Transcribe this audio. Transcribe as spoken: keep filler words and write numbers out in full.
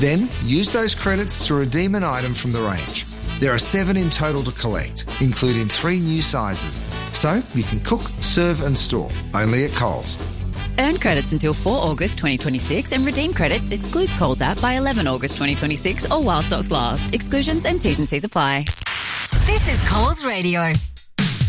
Then use those credits to redeem an item from the range. There are seven in total to collect, including three new sizes. So you can cook, serve and store, only at Coles. Earn credits until the fourth of August twenty twenty-six and redeem credits excludes Coles app by the eleventh of August twenty twenty-six or while stocks last. Exclusions and T's and C's apply. This is Coles Radio.